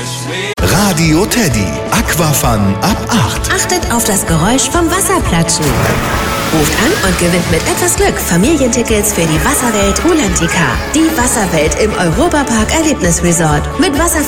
Radio Teddy, Aquafun ab 8. Achtet auf das Geräusch vom Wasserplatschen. Ruft an und gewinnt mit etwas Glück Familientickets für die Wasserwelt Rulantica. Die Wasserwelt im Europapark Erlebnisresort. Mit Wasser